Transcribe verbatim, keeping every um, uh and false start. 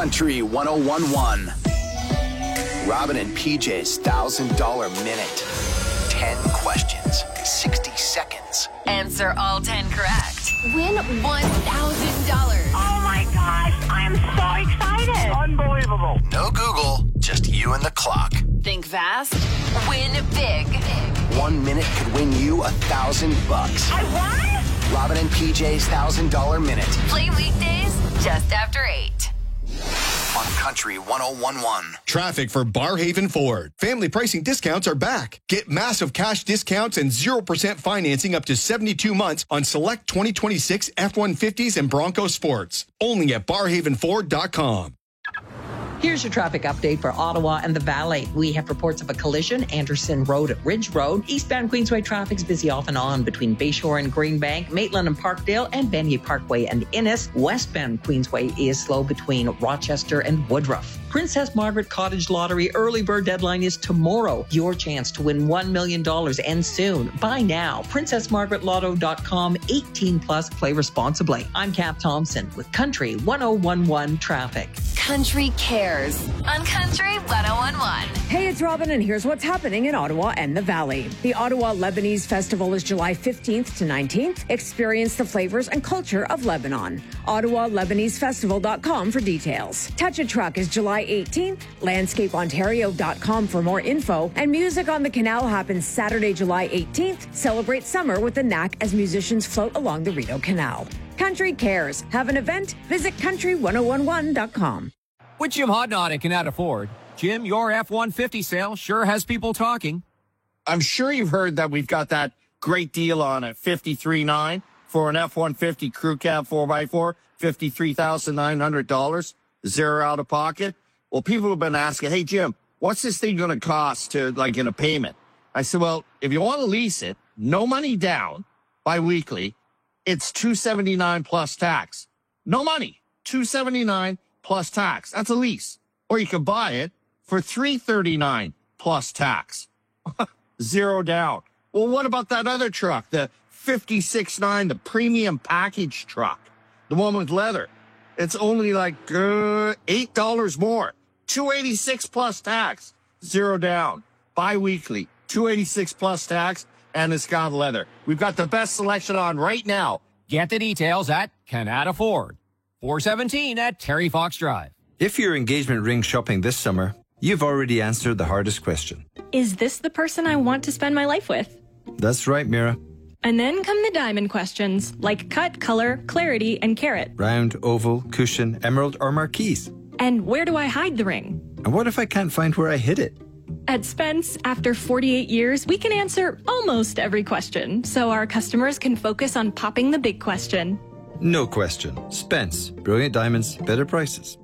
Country one oh one point one. Robin and P J's one thousand dollars Minute. ten questions, sixty seconds. Answer all ten correct. Win one thousand dollars. Oh my gosh, I am so excited. Unbelievable. No Google, just you and the clock. Think fast, win big. One minute could win you a thousand bucks. I won? Robin and P J's one thousand dollars Minute. Play weekdays just after eight. On Country one oh one point one. Traffic for Barhaven Ford. Family pricing discounts are back. Get massive cash discounts and zero percent financing up to seventy-two months on select twenty twenty-six F one fifties and Bronco Sports. Only at barhaven ford dot com. Here's your traffic update for Ottawa and the Valley. We have reports of a collision, Anderson Road at Ridge Road. Eastbound Queensway traffic's busy off and on between Bayshore and Greenbank, Maitland and Parkdale, and Vanier Parkway and Innis. Westbound Queensway is slow between Rochester and Woodruff. Princess Margaret Cottage Lottery early bird deadline is tomorrow. Your chance to win one million dollars ends soon. Buy now. princess margaret lotto dot com. eighteen plus. Play responsibly. I'm Cap Thompson with Country one oh one point one traffic. Country Cares on Country one oh one point one. Hey, it's Robin, and here's what's happening in Ottawa and the Valley. The Ottawa Lebanese Festival is July fifteenth to nineteenth. Experience the flavors and culture of Lebanon. Ottawa Lebanese Festival dot com for details. Touch a Truck is July eighteenth. landscape ontario dot com for more info. And Music on the Canal happens Saturday, July eighteenth. Celebrate summer with the N A C as musicians float along the Rideau Canal. Country Cares. Have an event? Visit country one oh one one dot com. With Jim Hodnott at Canada Ford. Jim, your F one fifty sale sure has people talking. I'm sure you've heard that we've got that great deal on a fifty-three nine for an F one fifty Crew Cab four by four, fifty-three thousand nine hundred dollars, zero out of pocket. Well, people have been asking, hey, Jim, what's this thing going to cost to, like, in a payment? I said, well, if you want to lease it, no money down, bi-weekly, it's two seventy-nine plus tax. No money, two seventy-nine plus tax. That's a lease. Or you can buy it for three thirty-nine plus tax. Zero down. Well, what about that other truck, the fifty-six nine, the premium package truck, the one with leather? It's only like uh, eight dollars more. two eighty-six plus tax. Zero down. Bi-weekly. two eighty-six plus tax, and it's got leather. We've got the best selection on right now. Get the details at Canada Ford. four seventeen at Terry Fox Drive. If you're engagement ring shopping this summer, you've already answered the hardest question. Is this the person I want to spend my life with? That's right, Mira. And then come the diamond questions, like cut, color, clarity, and carat. Round, oval, cushion, emerald, or marquise. And where do I hide the ring? And what if I can't find where I hid it? At Spence, after forty-eight years, we can answer almost every question, so our customers can focus on popping the big question. No question. Spence. Brilliant diamonds, better prices.